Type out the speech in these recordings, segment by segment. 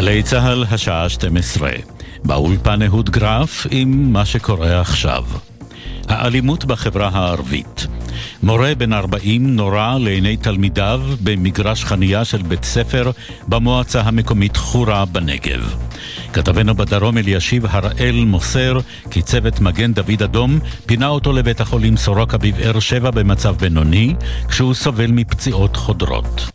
גלי צהל השעה 12. באולפן אהוד גרף עם מה שקורה עכשיו. האלימות בחברה הערבית. מורה בן 40 נורה לעיני תלמידיו במגרש חנייה של בית ספר במועצה המקומית חורה בנגב. כתבנו בדרום אלישיב הראל מוסר כי צוות מגן דוד אדום פינה אותו לבית החולים סורוקה בבאר שבע במצב בינוני כשהוא סובל מפציעות חודרות.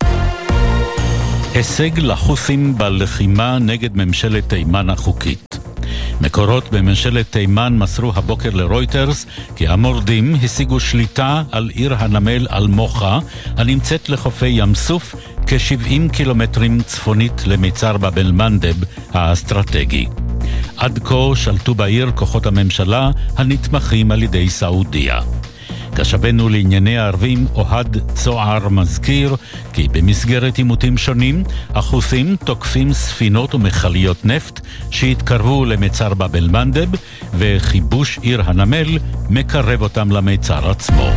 הישג לחות'ים בלחימה נגד ממשלת תימן החוקית. מקורות בממשלת תימן מסרו הבוקר לרויטרס כי המורדים השיגו שליטה על עיר הנמל אל-מוחה הנמצאת לחופי ים סוף כ-70 קילומטרים צפונית למצר באב אל-מנדב האסטרטגי. עד כה שלטו בעיר כוחות הממשלה הנתמכים על ידי סעודיה. כשבנו לענייני הערבים אוהד צוער מזכיר כי במסגרת עימותים שונים החות'ים תוקפים ספינות ומכליות נפט שהתקרבו למצר באב אל-מנדב וכיבוש עיר הנמל מקרב אותם למצר עצמו.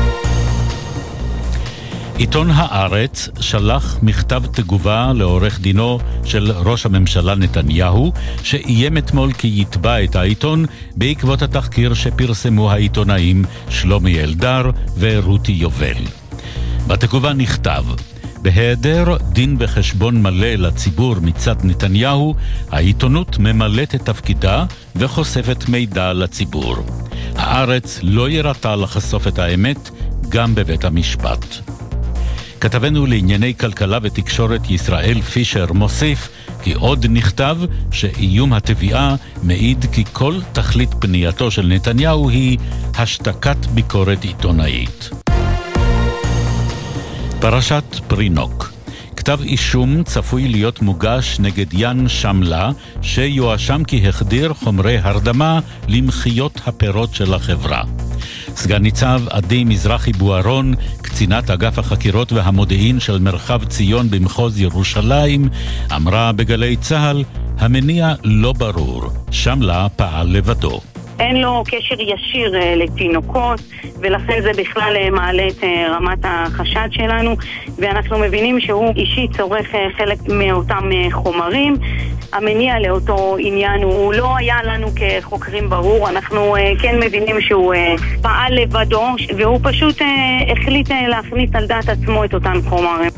עיתון הארץ שלח מכתב תגובה לעורך דינו של ראש הממשלה נתניהו שאיים אתמול כי יתבע את העיתון בעקבות התחקיר שפרסמו העיתונאים שלומי אלדר ורותי יובל. בתגובה נכתב: בהיעדר דין וחשבון מלא לציבור מצד נתניהו, העיתונות ממלאת את תפקידה וחושפת מידע לציבור. הארץ לא ירתה לחשוף את האמת גם בבית המשפט. כתבנו לענייני כלכלה ותקשורת ישראל פישר מוסיף כי עוד נכתב שאיום התביעה מעיד כי כל תכלית פנייתו של נתניהו היא השתקת ביקורת עיתונאית. פרשת פרינוק. כתב אישום צפוי להיות מוגש נגד יאן שמלה שיואשם כי החדיר חומרי הרדמה למחיות הפירות של החברה. סגן ניצב עדי מזרחי בוארון, קצינת אגף החקירות והמודיעין של מרחב ציון במחוז ירושלים, אמרה בגלי צהל, המניע לא ברור, שמלה פעל לבדו. אין לו קשר ישיר לתינוקות, ולכן זה בכלל מעלה את רמת החשד שלנו, ואנחנו מבינים שהוא אישית צורך חלק מאותם חומרים. המניע לאותו עניין הוא לא היה לנו כחוקרים ברור, אנחנו כן מבינים שהוא פעל לבדו, והוא פשוט החליט להכניס על דעת עצמו את אותם חומרים.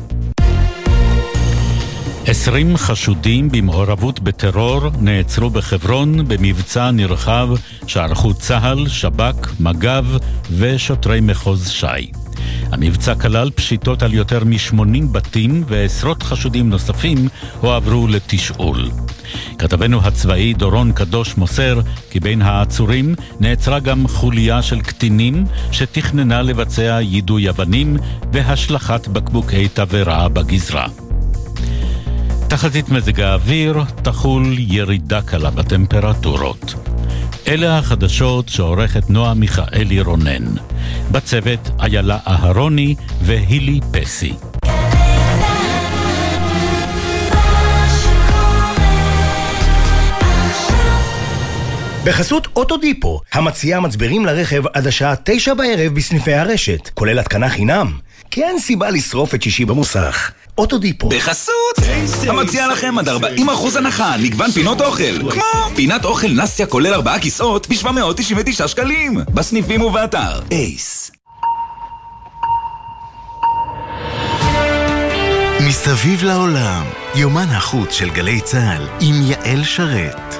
20 חשודים במעורבות בטרור נעצרו בחברון במבצע נרחב שערכו צהל, שב"כ, מג"ב ושוטרי מחוז ש"י. המבצע כלל פשיטות על יותר מ-80 בתים ועשרות חשודים נוספים הועברו לתשאול. כתבנו הצבאי דורון קדוש מוסר כי בין העצורים נעצרה גם חוליה של קטינים שתכננה לבצע יידוי אבנים והשלכת בקבוקי תבערה בגזרה. תחזית מזג האוויר תחול ירידה קלה בטמפרטורות. אלה החדשות שעורכת נועה מיכאלי רונן. בצוות איילה אהרוני והילי פסי. בחסות אוטודיפו, המציעה מצברים לרכב עד השעה 9 בערב בסניפי הרשת, כולל התקנה חינם. כי אין סיבה לשרוף את שישי במוסך. אוטודיפו. בחסות המציעה לכם עד 40% הנחה, מגוון פינות אוכל, כמו פינת אוכל נסיה כולל 4 כיסאות ב-799 שקלים, בסניפים ובאתר אייס. מסביב לעולם, יומן החוץ של גלי צהל עם יעל שרת.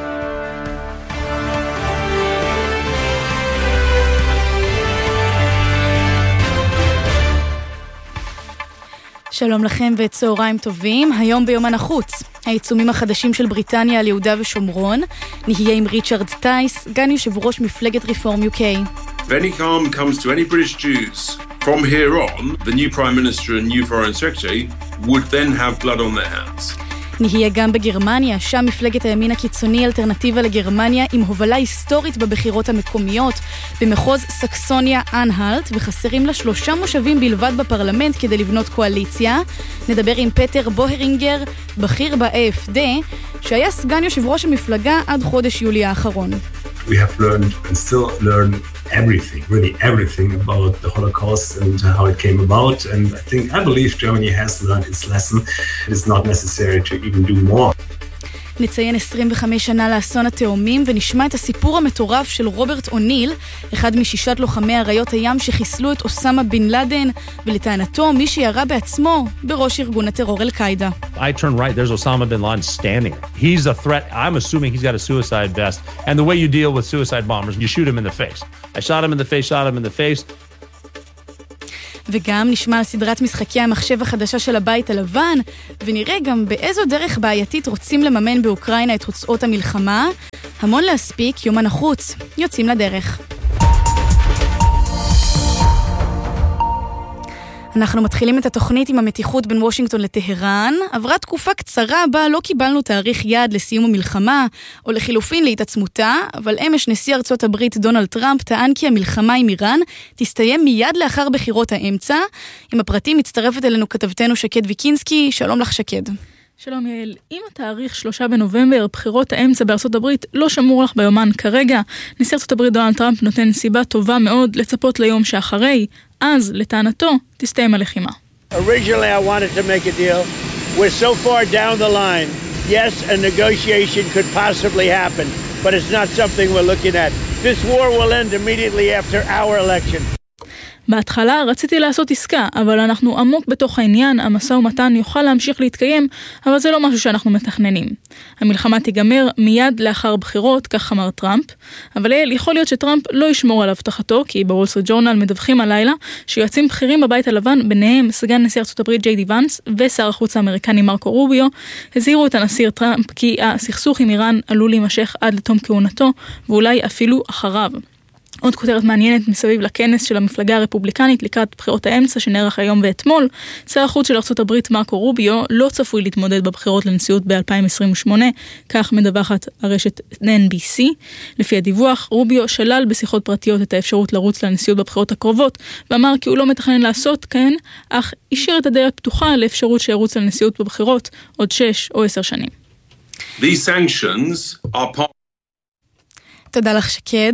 שלום לכם וצהריים טובים. היום ביומן החוץ, העיצומים החדשים של בריטניה על יהודה ושומרון. נהיה עם ריצ'רד טייס, סגן יושב ראש מפלגת ריפורם UK. If any harm comes to any British Jews, from here on, the new Prime Minister and new Foreign Secretary would then have blood on their hands. נהיה גם בגרמניה, שם מפלגת הימין הקיצוני אלטרנטיבה לגרמניה עם הובלה היסטורית בבחירות המקומיות במחוז סקסוניה אנהלט, וחסרים לה 3 מושבים בלבד בפרלמנט כדי לבנות קואליציה. נדבר עם פטר בוהרינגר, בכיר ב-AFD, שהיה סגן יושב ראש המפלגה עד חודש יולי האחרון. We have learned and still learn everything, really everything about the Holocaust and how it came about. And I believe Germany has learned its lesson. It is not necessary to even do more. נציין 25 שנה לאסון התאומים ונשמע את הסיפור המטורף של רוברט אוניל, אחד מ6 לוחמי אריות הים שחיסלו את אוסמה בן לאדן, ולטענתו מי שירה בעצמו בראש ארגון הטרור אל-קאידה. I turn right, there's Osama bin Laden standing. He's a threat. I'm assuming he's got a suicide vest. And the way you deal with suicide bombers, you shoot him in the face. I shot him in the face. וגם נשמע על סדרת משחקי המחשב החדשה של הבית הלבן, ונראה גם באיזו דרך בעייתית רוצים לממן באוקראינה את הוצאות המלחמה. המון להספיק, יומן החוץ, יוצאים לדרך. אנחנו מתחילים את התוכנית עם המתיחות בין וושינגטון לטהרן. עברה תקופה קצרה בה לא קיבלנו תאריך יעד לסיום המלחמה, או לחילופין להתעצמותה, אבל אמש נשיא ארצות הברית דונלד טראמפ טען כי המלחמה עם איראן תסתיים מיד לאחר בחירות האמצע. עם הפרטים מצטרפת אלינו כתבתנו שקד ויקינסקי. שלום לך שקד. שלום יעל, אם התאריך 3 בנובמבר, בחירות האמצע בארצות הברית, לא שמור לך ביומן כרגע, נשיא ארצות הברית דונלד טראמפ נותן סיבה טובה מאוד לצפות ליום שאחרי, אז לטענתו תסתיים הלחימה. Originally I wanted to make a deal. We're so far down the line. Yes, a negotiation could possibly happen, but it's not something we're looking at. This war will end immediately after our election. בהתחלה רציתי לעשות עסקה, אבל אנחנו עמוק בתוך העניין, המשא ומתן יוכל להמשיך להתקיים, אבל זה לא משהו שאנחנו מתכננים. המלחמה תיגמר מיד לאחר בחירות, כך אמר טראמפ, אבל יכול להיות שטראמפ לא ישמור על הבטחתו, כי בוול סטריט ג'ורנל מדווחים הלילה שיועצים בכירים בבית הלבן, ביניהם סגן נשיא ארצות הברית ג'יי די ונס ושר החוץ האמריקני מרקו רוביו, הזהירו את הנשיא טראמפ כי הסכסוך עם איראן עלול להימשך עד לתום כהונתו, ואולי אפילו אחריו. עוד כותרת מעניינת מסביב לכנס של המפלגה הרפובליקנית לקראת בחירות האמצע שנערך היום ואתמול, שר החוץ של ארצות הברית מרקו רוביו לא צפוי להתמודד בבחירות לנשיאות ב-2028, כך מדווחת הרשת NBC. לפי הדיווח, רוביו שלל בשיחות פרטיות את האפשרות לרוץ לנשיאות בבחירות הקרובות, ואמר כי הוא לא מתכנן לעשות כן, אך השאיר את הדרך פתוחה לאפשרות שירוץ לנשיאות בבחירות עוד 6 או 10 שנים. These sanctions are part... תודה לך שקד.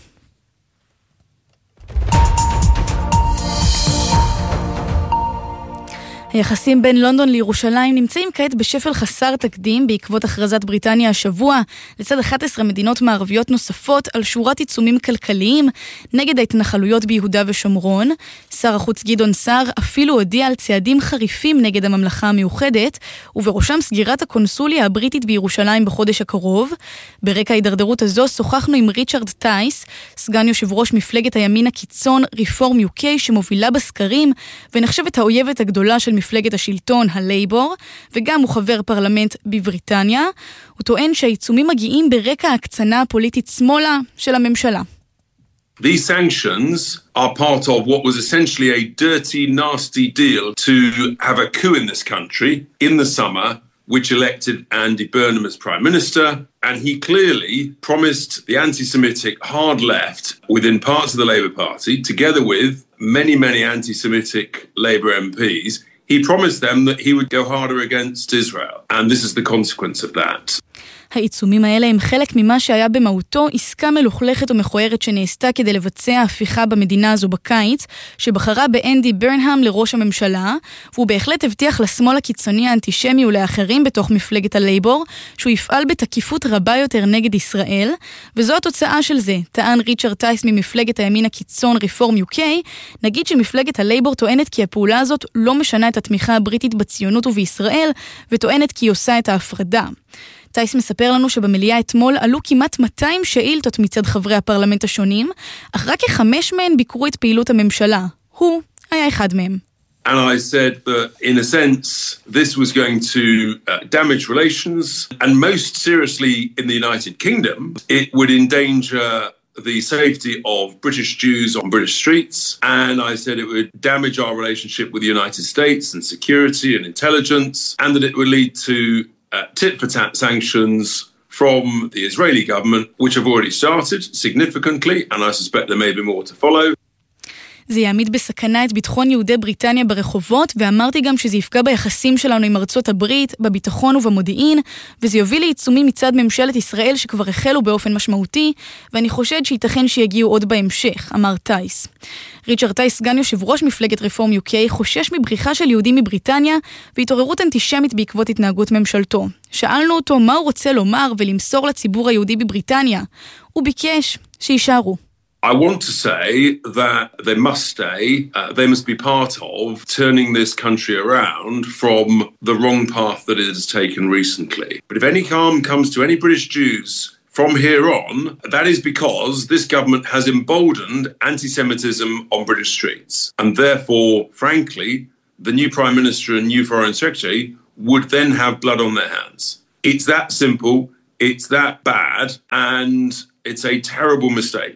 היחסים בין לונדון לירושלים נמצאים כעת בשפל חסר תקדים בעקבות הכרזת בריטניה השבוע, לצד 11 מדינות מערביות נוספות על שורת עיצומים כלכליים נגד ההתנחלויות ביהודה ושומרון. שר החוץ גדעון סער אפילו הודיע על צעדים חריפים נגד הממלכה המאוחדת, ובראשם סגירת הקונסוליה הבריטית בירושלים בחודש הקרוב. ברקע ההידרדרות הזו שוחחנו עם ריצ'רד טייס, סגן יושב ראש מפלגת הימין הקיצון ריפורם UK שמובילה בסקרים ונחשבת האויבת הגדולה של מפלגת השלטון, הלייבור, וגם הוא חבר פרלמנט בבריטניה. הוא טוען שהעיצומים מגיעים ברקע ההקצנה הפוליטית שמאלה של הממשלה. These sanctions are part of what was essentially a dirty, nasty deal to have a coup in this country in the summer, which elected Andy Burnham as Prime Minister, and he clearly promised the anti-Semitic hard left within parts of the Labour Party, together with many, many anti-Semitic Labour MPs, he promised them that he would go harder against Israel, and this is the consequence of that. העיצומים האלה הם חלק ממה שהיה במהותו עסקה מלוכלכת ומכוערת שנעשתה כדי לבצע הפיכה במדינה הזו בקיץ, שבחרה באנדי ברנהאם לראש הממשלה, והוא בהחלט הבטיח לשמאל הקיצוני האנטישמי ולאחרים בתוך מפלגת הלייבור, שהוא יפעל בתקיפות רבה יותר נגד ישראל, וזו התוצאה של זה, טען ריצ'רד טייס ממפלגת הימין הקיצון ריפורם UK. נגיד שמפלגת הלייבור טוענת כי הפעולה הזאת לא משנה את התמיכה הבריטית בציונות ובישראל, וטוענת כי היא עושה את ההפרדה. טייס מספר לנו שבמליאה אתמול עלו כמעט 200 שאילתות מצד חברי הפרלמנט השונים, אך רק 5 מהן ביקרו את פעילות הממשלה. הוא היה אחד מהם. And I said that, in a sense, this was going to damage relations, and most seriously in the United Kingdom, it would endanger the safety of British Jews on British streets, and I said it would damage our relationship with the United States and security and intelligence, and that it would lead to tit-for-tat sanctions from the Israeli government, which have already started significantly, and I suspect there may be more to follow. זה יעמיד בסכנה את ביטחון יהודי בריטניה ברחובות, ואמרתי גם שזה יפגע ביחסים שלנו עם ארצות הברית, בביטחון ובמודיעין, וזה יוביל לעיצומים מצד ממשלת ישראל שכבר החלו באופן משמעותי, ואני חושד שייתכן שיגיעו עוד בהמשך, אמר טייס. ריצ'רד טייס, סגן יושב ראש מפלגת רפורם UK, חושש מבריחה של יהודים מבריטניה והתעוררות אנטישמית בעקבות התנהגות ממשלתו. שאלנו אותו מה הוא רוצה לומר ולמסור לציבור היהודי בבריטניה. הוא ביקש שישארו. I want to say that they must stay, they must be part of turning this country around from the wrong path that it has taken recently. But if any harm comes to any British Jews from here on, that is because this government has emboldened anti-Semitism on British streets. And therefore, frankly, the new Prime Minister and new Foreign Secretary would then have blood on their hands. It's that simple, it's that bad, and it's a terrible mistake.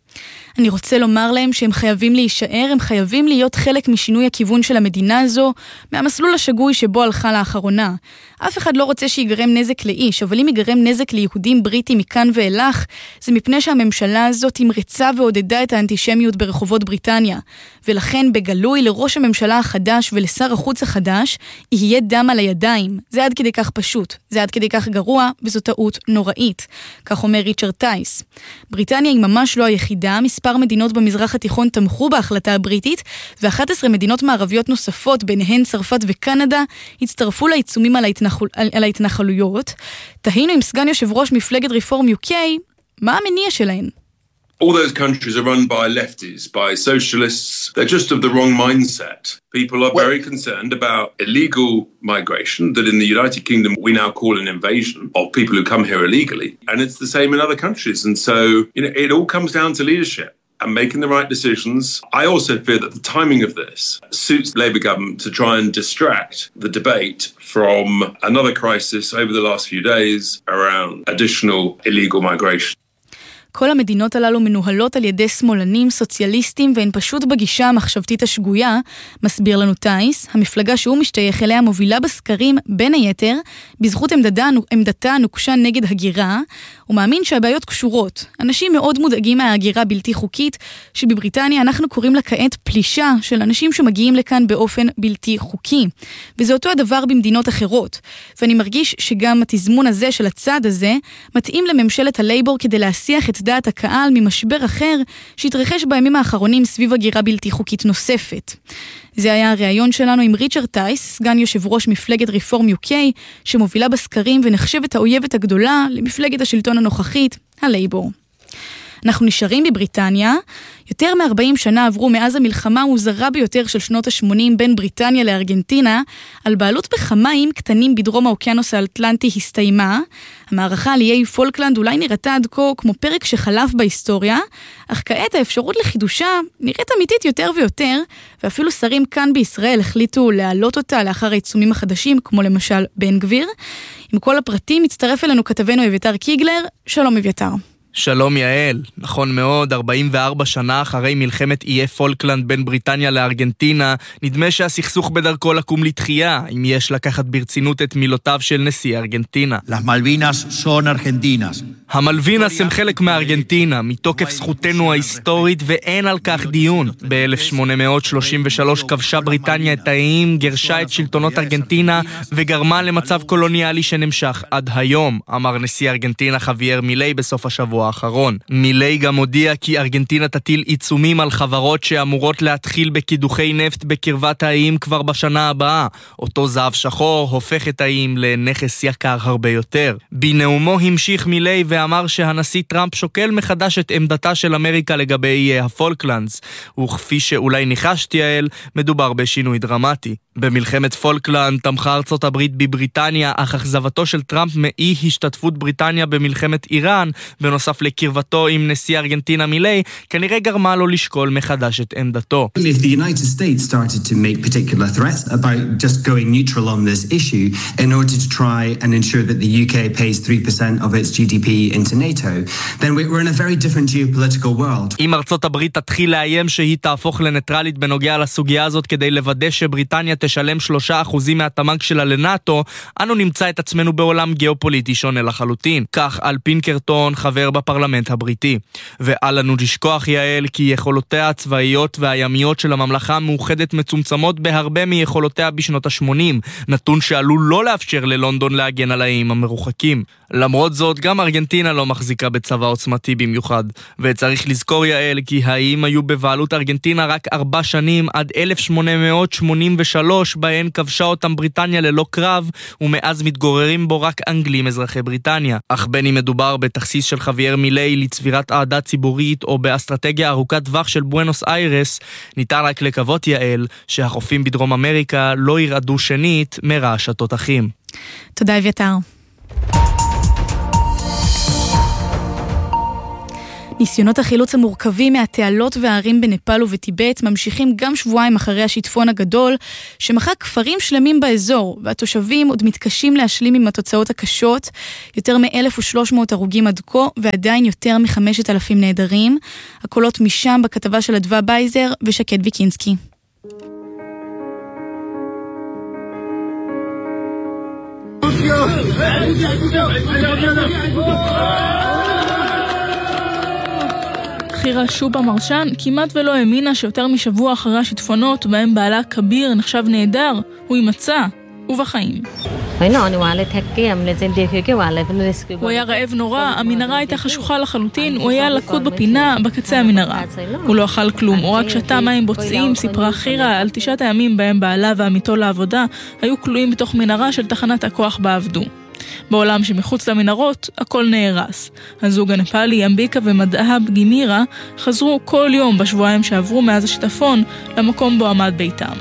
אני רוצה לומר להם שהם חייבים להישאר, הם חייבים להיות חלק משינוי הכיוון של המדינה הזו, מהמסלול השגוי שבו הלכה לאחרונה. אף אחד לא רוצה שיגרם נזק לאיש, אבל אם יגרם נזק ליהודים בריטים מכאן ואילך, זה מפני שהממשלה הזאת תמרצה ועודדה את האנטישמיות ברחובות בריטניה. ולכן בגלוי לראש הממשלה החדש ולשר החוץ החדש, יהיה דם על הידיים. זה עד כדי כך פשוט, זה עד כדי כך גרוע, וזו טעות נוראית. כך אומר ריצ'רד טייס. בריטניה היא ממש לא היחידה, מספר מדינות במזרח התיכון תמכו בהחלטה הבריטית, ו11 מדינות מערביות נוספות, ביניהן צרפת וקנדה, הצטרפו לעיצומים על ההתנחלויות. תהינו עם סגן יושב ראש מפלגת רפורם UK, מה המניע שלהן? All those countries are run by lefties, by socialists. They're just of the wrong mindset. People are very concerned about illegal migration that in the United Kingdom we now call an invasion of people who come here illegally. And it's the same in other countries. And so, it all comes down to leadership and making the right decisions. I also fear that the timing of this suits the Labour government to try and distract the debate from another crisis over the last few days around additional illegal migration. כל המדינות הללו מנוהלות על ידי שמאלנים סוציאליסטים, והן פשוט בגישה המחשבתית השגויה, מסביר לנו טייס. המפלגה שהוא משתייך אליה מובילה בסקרים בין היתר, בזכות עמדתה הנוקשה נגד הגירה, הוא מאמין שהבעיות קשורות. אנשים מאוד מודאגים מההגירה בלתי חוקית, שבבריטניה אנחנו קוראים לה כעת פלישה של אנשים שמגיעים לכאן באופן בלתי חוקי. וזה אותו הדבר במדינות אחרות. ואני מרגיש שגם התזמון הזה של הצד הזה, מתאים לממשלת הלייבור כדי להסיח את דעת הקהל ממשבר אחר שהתרחש בימים האחרונים סביב הגירה בלתי חוקית נוספת. זה היה הראיון שלנו עם ריצ'רד טייס, סגן יושב ראש מפלגת רפורם UK, שמובילה בסקרים ונחשבת האויבת הגדולה למפלגת השלטון הנוכחית, הלייבור. אנחנו נשארים בבריטניה. יותר מ-40 שנה עברו מאז המלחמה המוזרה ביותר של שנות ה-80 בין בריטניה לארגנטינה, על בעלות בכמה איים קטנים בדרום האוקיינוס האטלנטי הסתיימה. המערכה על איי פולקלנד אולי נראתה עד כה כמו פרק שחלף בהיסטוריה, אך כעת האפשרות לחידושה נראית אמיתית יותר ויותר, ואפילו שרים כאן בישראל החליטו להעלות אותה לאחר העיצומים החדשים, כמו למשל בן גביר. עם כל הפרטים מצטרף אלינו כתבנו אביתר קיגלר. שלום אביתר. שלום יעל, נכון מאוד, 44 שנה אחרי מלחמת איי פולקלנד בין בריטניה לארגנטינה, נדמה שהסכסוך בדרכו לקום לתחייה, אם יש לקחת ברצינות את מילותיו של נשיא ארגנטינה. Las Malvinas son argentinas. המלווינס הם חלק מארגנטינה, מתוקף זכותנו ההיסטורית, ואין על כך דיון. ב-1833 כבשה בריטניה את האיים, גרשה את שלטונות ארגנטינה, וגרמה למצב קולוניאלי שנמשך עד היום, אמר נשיא ארגנטינה חווייר מילי בסוף השבוע האחרון. מילי גם הודיע כי ארגנטינה תטיל עיצומים על חברות שאמורות להתחיל בקידוחי נפט בקרבת האיים כבר בשנה הבאה. אותו זהב שחור הופך את האיים לנכס יקר הרבה יותר. בנאומו המשיך מילי ואמר שהנשיא טראמפ שוקל מחדש את עמדתה של אמריקה לגבי הפולקלנדס. וכפי שאולי ניחשתי יעל, מדובר בשינוי דרמטי. במלחמת פולקלנד תמכה ארצות הברית בבריטניה, אך אכזבתו של טראמפ מאי השתתפות בריטניה במלחמת איראן, בנוסף לקרבתו עם נשיא ארגנטינה מילי, כנראה גרמה לו לשקול מחדש את עמדתו. If the United States started to make particular threats about just going neutral on this issue in order to try and ensure that the UK pays 3% of its GDP into NATO, then we're in a very different geopolitical world. אם ארצות הברית תתחיל לאיים שהיא תהפוך לניטרלית בנוגע לסוגיה הזאת כדי לוודא שבריטניה שתשלם 3% מהתמ"ג שלה לנאטו, אנו נמצא את עצמנו בעולם גיאופוליטי שונה לחלוטין. כך על פינקרטון, חבר בפרלמנט הבריטי. ואל לנו לשכוח, יעל, כי יכולותיה הצבאיות והימיות של הממלכה המאוחדת מצומצמות בהרבה מיכולותיה בשנות ה-80, נתון שעלול לא לאפשר ללונדון להגן על האיים המרוחקים. למרות זאת, גם ארגנטינה לא מחזיקה בצבא עוצמתי במיוחד. וצריך לזכור, יעל, כי האיים היו בבעלות ארגנטינה רק 4 שנים עד 1883, בהן כבשה אותם בריטניה ללא קרב, ומאז מתגוררים בו רק אנגלים אזרחי בריטניה. אך בין אם מדובר בתכסיס של חוויאר מילי לצבירת אהדה ציבורית, או באסטרטגיה ארוכת טווח של בואנוס איירס, ניתן רק לקוות, יעל, שהחופים בדרום אמריקה לא ירעדו שנית מרעש התותחים. תודה אביתר. ניסיונות החילוץ המורכבים מהתעלות והערים בנפאל ובטיבט ממשיכים גם שבועיים אחרי השיטפון הגדול, שמחק כפרים שלמים באזור, והתושבים עוד מתקשים להשלים עם התוצאות הקשות, יותר מ-1,300 הרוגים עד כה, ועדיין יותר מ-5,000 נעדרים. הקולות משם בכתבה של אדווה בייזר ושקד ויקינסקי. חירה שובה מרשן כמעט ולא האמינה שיותר משבוע אחרי השיטפונות, בהם בעלה כביר נחשב נהדר, הוא יימצא ובחיים. הוא היה רעב נורא, המנהרה הייתה חשוכה לחלוטין, הוא היה לקוד בפינה בקצה המנהרה. הוא לא אכל כלום, הוא רק שתה מים בוצעים. סיפרה חירה על 9 הימים בהם בעלה ועמיתו לעבודה היו כלואים בתוך מנהרה של תחנת הכוח בעבדו. בעולם שמחוץ למנהרות, הכל נהרס. הזוג הנפאלי, אמביקה ומדהב גימירה, חזרו כל יום בשבועיים שעברו מאז השיטפון למקום בו עמד ביתם.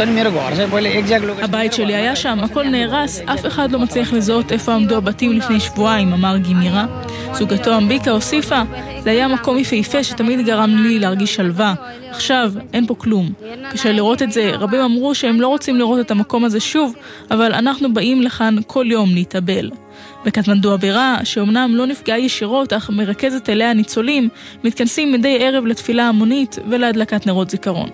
הבית שלי היה שם, הכל נהרס, אף אחד לא מצליח לזהות איפה עמדו הבתים לפני שבועיים, אמר גימירה. זוגתו אמביקה הוסיפה, זה היה מקום יפהפה שתמיד גרם לי להרגיש שלווה. עכשיו, אין פה כלום. קשה לראות את זה, רבים אמרו שהם לא רוצים לראות את המקום הזה שוב, אבל אנחנו באים לכאן כל יום להתאבל. בקטמנדו הבירה, שאומנם לא נפגעה ישירות, אך מרכזת אליה ניצולים, מתכנסים מדי ערב לתפילה המונית ולהדלקת נרות זיכרון.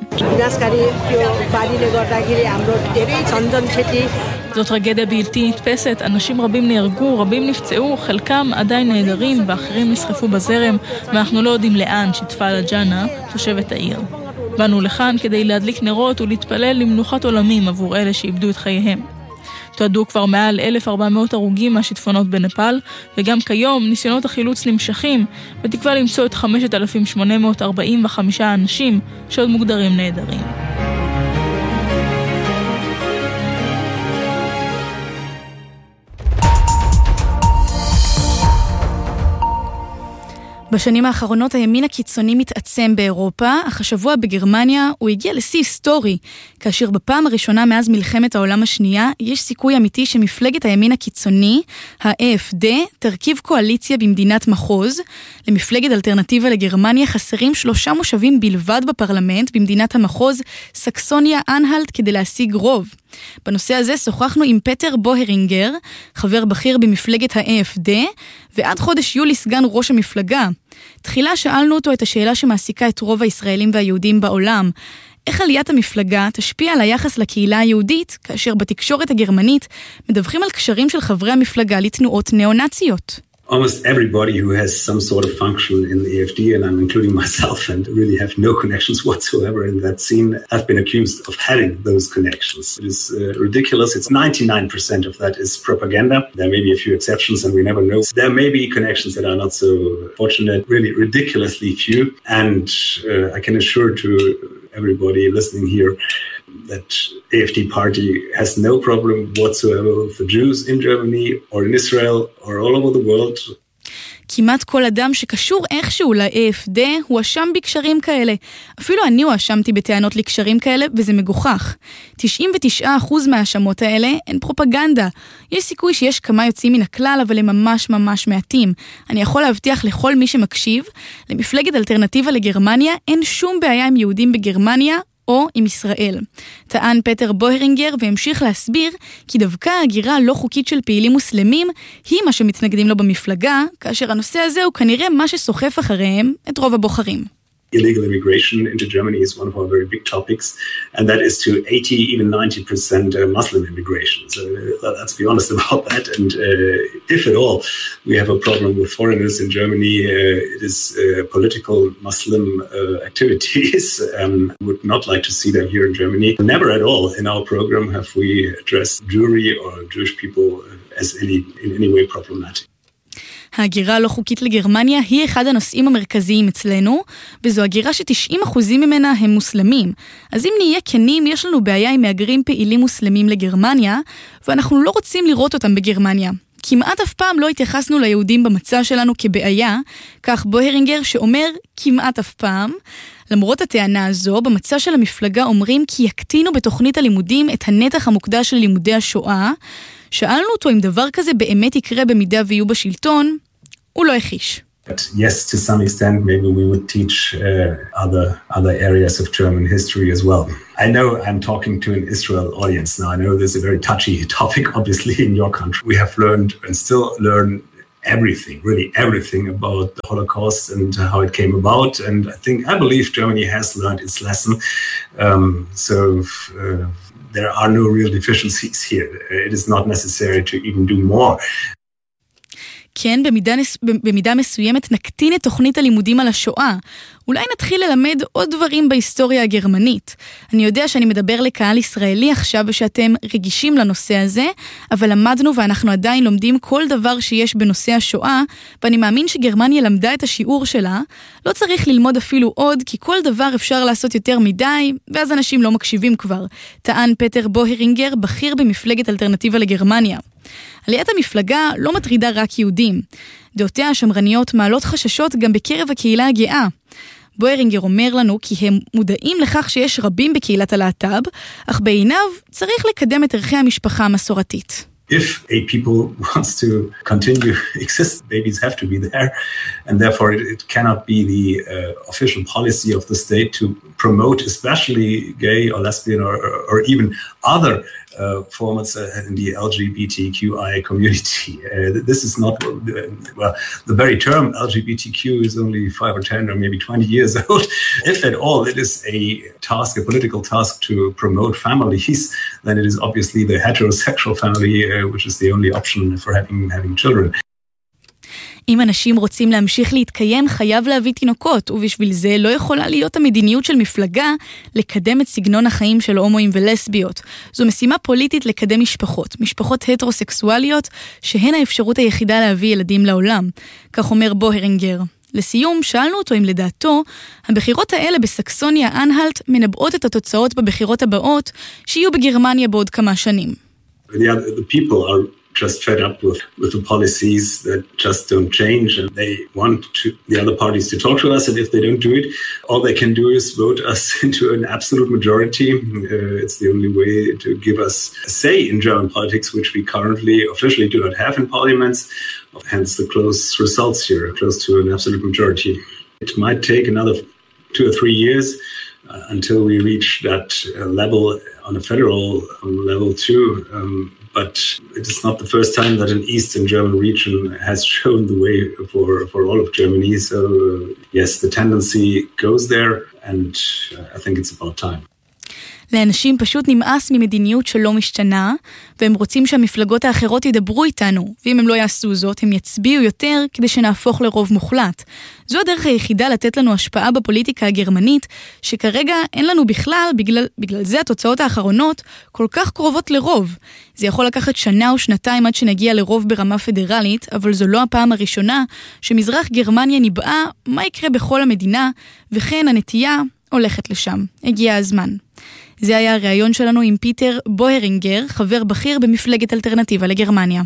זאת טרגדיה בלתי נתפסת, אנשים רבים נהרגו, רבים נפצעו, חלקם עדיין נהדרים ואחרים נסחפו בזרם, ואנחנו לא יודעים לאן, שיתפה לג'אנה, תושבת העיר. באנו לכאן כדי להדליק נרות ולהתפלל למנוחת עולמים עבור אלה שאיבדו את חייהם. תועדו כבר מעל 1,400 הרוגים מהשיטפונות בנפאל, וגם כיום ניסיונות החילוץ נמשכים, בתקווה למצוא את 5,845 אנשים שעוד מוגדרים נהדרים. בשנים האחרונות הימין הקיצוני מתעצם באירופה, אך השבוע בגרמניה הוא הגיע לשיא היסטורי, כאשר בפעם הראשונה מאז מלחמת העולם השנייה יש סיכוי אמיתי שמפלגת הימין הקיצוני, ה-AfD, תרכיב קואליציה במדינת מחוז. למפלגת אלטרנטיבה לגרמניה חסרים 3 מושבים בלבד בפרלמנט במדינת המחוז סקסוניה אנהלט כדי להשיג רוב. בנושא הזה שוחחנו עם פטר בוהרינגר, חבר בכיר במפלגת ה-AfD, ועד חודש יולי סגן ראש המפלגה. תחילה שאלנו אותו את השאלה שמעסיקה את רוב הישראלים והיהודים בעולם. איך עליית המפלגה תשפיע על היחס לקהילה היהודית, כאשר בתקשורת הגרמנית מדווחים על קשרים של חברי המפלגה לתנועות ניאו-נאציות? Almost everybody who has some sort of function in the AfD, and I'm including myself, and really have no connections whatsoever in that scene, have been accused of having those connections. It is ridiculous. It's 99% of that is propaganda. There may be a few exceptions, and we never know. There may be connections that are not so fortunate, really ridiculously few, and I can assure to everybody listening here that AfD party has no problem whatsoever for Jews in Germany or in Israel or all over the world. כמעט כל אדם שקשור איכשהו ל-AfD הוא אשם בקשרים כאלה. אפילו אני הואשמתי בטענות לקשרים כאלה, וזה מגוחך. 99% מהאשמות האלה הן פרופגנדה. יש סיכוי שיש כמה יוצאים מן הכלל, אבל הם ממש ממש מעטים. אני יכול להבטיח לכל מי שמקשיב, למפלגת אלטרנטיבה לגרמניה אין שום בעיה עם יהודים בגרמניה, או עם ישראל. טען פטר בוהרינגר והמשיך להסביר כי דווקא ההגירה הלא חוקית של פעילים מוסלמים היא מה שמתנגדים לו במפלגה, כאשר הנושא הזה הוא כנראה מה שסוחף אחריהם את רוב הבוחרים. illegal immigration into Germany is one of our very big topics, and that is to 80, even 90% Muslim immigration. So let's be honest about that. And if at all we have a problem with foreigners in Germany, it is political Muslim activities. We would not like to see them here in Germany. Never at all in our program have we addressed Jewry or Jewish people as in any way problematic. ההגירה הלא חוקית לגרמניה היא אחד הנושאים המרכזיים אצלנו, וזו הגירה ש90% ממנה הם מוסלמים. אז אם נהיה כנים, יש לנו בעיה עם מהגרים פעילים מוסלמים לגרמניה, ואנחנו לא רוצים לראות אותם בגרמניה. כמעט אף פעם לא התייחסנו ליהודים במצע שלנו כבעיה, כך בוהרינגר שאומר כמעט אף פעם. למרות הטענה הזו, במצע של המפלגה אומרים כי יקטינו בתוכנית הלימודים את הנתח המוקדש של לימודי השואה. שאלנו אותו אם דבר כזה באמת יקרה במידה ויהיו בשלטון, הוא לא הכיש. But yes, to some extent, maybe we would teach other areas of German history as well. I know I'm talking to an Israel audience now. I know this is a very touchy topic, obviously, in your country. We have learned and still learn everything, really everything about the Holocaust and how it came about. And I believe Germany has learned its lesson. There are no real deficiencies here. It is not necessary to even do more. כן, במידה מסוימת נקטין את תוכנית הלימודים על השואה. אולי נתחיל ללמד עוד דברים בהיסטוריה הגרמנית. אני יודע שאני מדבר לקהל ישראלי עכשיו ושאתם רגישים לנושא הזה, אבל למדנו ואנחנו עדיין לומדים כל דבר שיש בנושא השואה, ואני מאמין שגרמניה למדה את השיעור שלה. לא צריך ללמוד אפילו עוד, כי כל דבר אפשר לעשות יותר מדי, ואז אנשים לא מקשיבים כבר. טען פטר בוהרינגר, בכיר במפלגת אלטרנטיבה לגרמניה. עליית המפלגה לא מטרידה רק יהודים. דעותיה השמרניות מעלות חששות גם בקרב הקהילה הגאה. בוהרינגר אומר לנו כי הם מודעים לכך שיש רבים בקהילת הלהט"ב, אך בעיניו צריך לקדם את ערכי המשפחה המסורתית. If a people wants to continue exist, babies have to be there, and therefore it cannot be the official policy of the state to promote especially gay or lesbian or even other formats in the LGBTQI community. This is not, the very term LGBTQ is only 5 or 10 or maybe 20 years old. If at all it is a task, a political task to promote families, then it is obviously the heterosexual family, which is the only option for having children. אם אנשים רוצים להמשיך להתקיים, חייב להביא תינוקות, ובשביל זה לא יכולה להיות המדיניות של מפלגה לקדם את סגנון החיים של הומואים ולסביות. זו משימה פוליטית לקדם משפחות הטרוסקסואליות, שהן האפשרות היחידה להביא ילדים לעולם. כך אומר בוהרינגר. לסיום, שאלנו אותו אם לדעתו, הבחירות האלה בסקסוניה אנהלט מנבאות את התוצאות בבחירות הבאות, שיהיו בגרמניה בעוד כמה שנים. The people are just fed up with the policies that just don't change, and they want the other parties to talk to us, and if they don't do it, all they can do is vote us into an absolute majority. It's the only way to give us a say in German politics, which we currently officially do not have in parliaments, hence the close results here, close to an absolute majority. It might take another 2 or 3 years until we reach that level on a federal level too. But it is not the first time that an Eastern German region has shown the way for all of Germany. So yes, the tendency goes there, and I think it's about time. לאנשים פשוט נמאס ממדיניות שלא משתנה, והם רוצים שהמפלגות האחרות ידברו איתנו, ואם הם לא יעשו זאת, הם יצביעו יותר כדי שנהפוך לרוב מוחלט. זו הדרך היחידה לתת לנו השפעה בפוליטיקה הגרמנית, שכרגע אין לנו בכלל, בגלל זה התוצאות האחרונות כל כך קרובות לרוב. זה יכול לקחת שנה או שנתיים עד שנגיע לרוב ברמה פדרלית, אבל זו לא הפעם הראשונה שמזרח גרמניה ניבאה מה יקרה בכל המדינה, וכן הנטייה הולכת לשם. הגיע הזמן. זה היה הראיון שלנו עם פיטר בוהרינגר, חבר בכיר במפלגת אלטרנטיבה לגרמניה.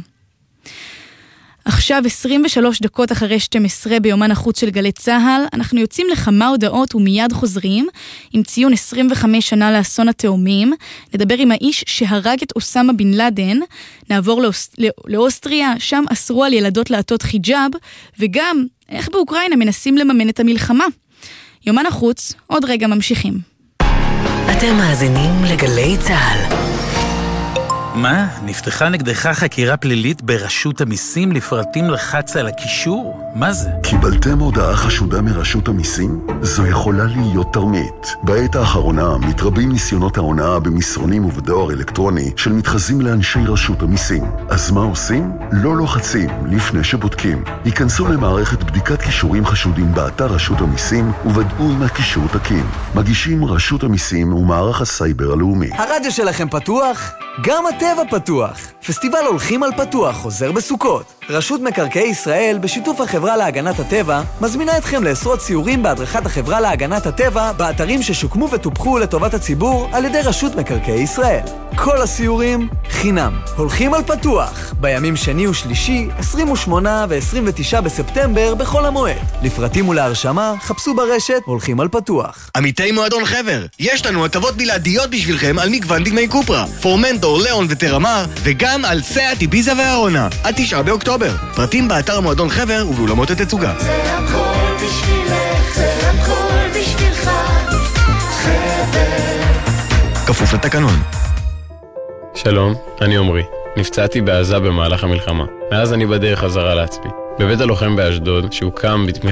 עכשיו 23 דקות אחרי 12 ביומן החוץ של גלי צהל, אנחנו יוצאים לכמה הודעות ומיד חוזרים, עם ציון 25 שנה לאסון התאומים, נדבר עם האיש שהרג את אוסמה בן לאדן, נעבור לאוסטריה, שם אסרו על ילדות לעטות חיג'אב, וגם איך באוקראינה מנסים לממן את המלחמה. יומן החוץ, עוד רגע ממשיכים. אתם מאזינים לגלי צהל. מה? נפתחה נגדך חקירה פלילית ברשות המיסים לפרטים לחץ על הקישור? מה זה? קיבלתם הודעה חשודה מרשות המיסים? זו יכולה להיות תרמית. בעת האחרונה מתרבים ניסיונות ההונאה במסרונים ובדואר אלקטרוני של מתחזים לאנשי רשות המיסים. אז מה עושים? לא לוחצים לפני שבודקים. היכנסו למערכת בדיקת קישורים חשודים באתר רשות המיסים וודאו אם הקישור תקין. מגישים רשות המיסים ומערך הסייבר הלאומי. הרדיו שלכם פתוח? גם הטבע פתוח. פסטיבל הולכים על פתוח חוזר בסוכות. רשות מקרקעי ישראל בשיתוף החברה להגנת הטבע מזמינה אתכם לעשרות סיורים בהדרכת החברה להגנת הטבע באתרים ששוקמו וטופחו לטובת הציבור על ידי רשות מקרקעי ישראל. כל הסיורים חינם. הולכים על פתוח בימים שני ושלישי 28 ו-29 בספטמבר בכל המועד. לפרטים ולהרשמה חפשו ברשת הולכים על פתוח. עמיתי מועדון חבר, יש לנו הטבות בלעדיות בשבילכם על מגוון דגמי קופרה, פורמנטור, ליאון וטרמר, וגם על סאט, איביזה והארונה עד 9 באוקטובר. פרטים באתר מועדון חבר ובאולמות התצוגה. זה הכל בשבילך, זה הכל בשבילך, חבר. כפוף לתקנון. שלום, אני עומרי. נפצעתי בעזה במהלך המלחמה. מאז אני בדרך חזרה לעצמי. בבית הלוחם באשדוד, שהוקם בתמיכה